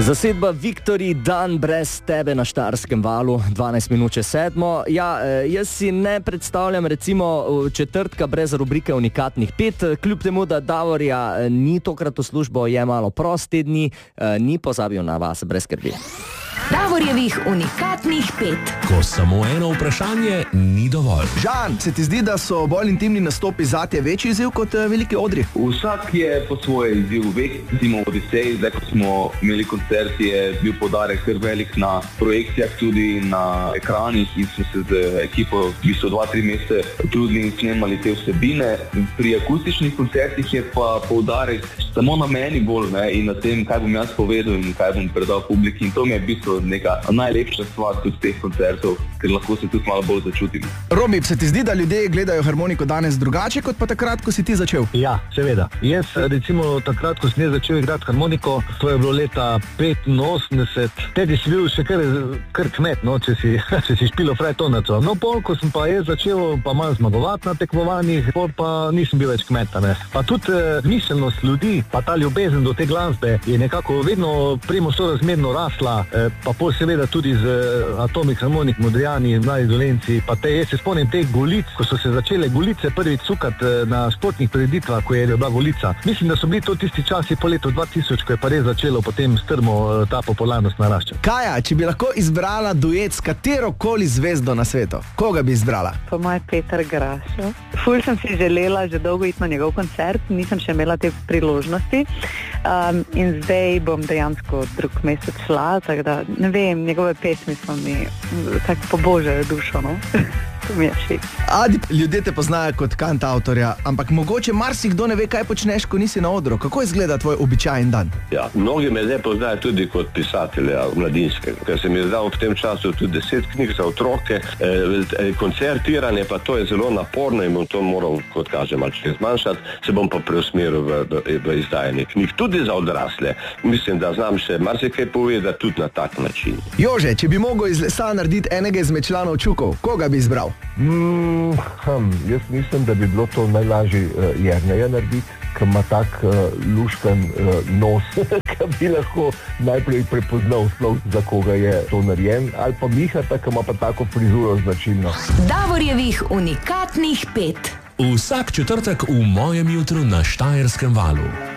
Zasedba Viktorij, dan brez tebe na Štajerskem valu, 12 minut čez 7. Ja, jaz si ne predstavljam recimo četrtka brez rubrike Unikatnih 5, kljub temu, da Davorja ni tokrat v službo, je malo prost te dni, ni pozabil na vas, brez skrbi. Davorjevih Unikatnih 5. Ko samo eno vprašanje ni dovolj. Žan, se ti zdi, da so bolj intimni nastopi zate večji izziv kot veliki odri? Vsak je po svoje izziv, recimo v Odiseji, zdaj ko smo imeli koncert, je bil poudarek kar velik na projekcijah, tudi na ekranih in smo se z ekipo v bistvu 2-3 mesece trudili in snemali te vsebine. Pri akustičnih koncertih je pa poudarek samo na meni bolj, ne, in na tem, kaj bom jaz povedal in kaj bom predal publiki, in to mi je v bistvu neka najlepša stvar tudi teh koncertov, ker lahko se tudi malo bolj začutim. Robi, se ti zdi, da ljudje gledajo harmoniko danes drugače, kot pa takrat, ko si ti začel? Ja, seveda. Jaz recimo takrat, ko sem začel igrati harmoniko, to je bilo leta 85, tedi si bil še kar kmet, no, če si špilo frajtonaco. No, pol, ko sem pa jaz začel pa malo zmagovati na tekmovanjih, pol pa nisem bil več kmeta, ne. Pa tudi miselnost ljudi, pa ta ljubezen do te glasbe je nekako vedno primo sorazmerno rasla, pa pol seveda tudi z Atomic Harmonik, Modrijani, Mladi Dolenci, pa jaz se spomnim teh Golic, ko so se začele Golice prvič sukati na športnih prireditvah, ko je bila Golica. Mislim, da so bili to tisti časi po letu 2000, ko je pa res začelo potem strmo ta popularnost naraščati. Kaja, če bi lahko izbrala duet s katerokoli zvezdo na svetu, koga bi izbrala? Po moje Peter Grašo. Ful sem si želela že dolgo iti na njegov koncert, nisem še imela te priložnosti. In zdaj bom dejansko drug mesec šla, tako da ne vem, njegove pesmi so mi tako pobožajo dušo, no. To mi je všeč. Adi, ljudje te poznajo kot kantavtorja, ampak mogoče marsikdo ne ve, kaj počneš, ko nisi na odru. Kako izgleda tvoj običajen dan? Ja, mnogi me zdaj poznajo tudi kot pisatelja mladinskega, ker sem izdal v tem času tudi 10 knjig za otroke, koncertiranje, pa to je zelo naporno in bom to moral, kot kaže, malce zmanjšati, se bom pa preusmeril v izdajanje knjig, tudi za odrasle. Mislim, da znam še marsikaj povedati tudi na tak način. Jože, če bi mogel iz lesa narediti enega izmed članov Čukov, koga bi izbral? Jaz mislim, da bi bilo to najlažje Jerneja narediti, ki ima tak lušten nos, ki bi lahko najprej prepoznal sploh, za koga je to narejen, ali pa Mihata, ki ima pa tako frizuro značilno. Davorjevih Unikatnih 5. Vsak četrtek v mojem jutru na Štajerskem valu.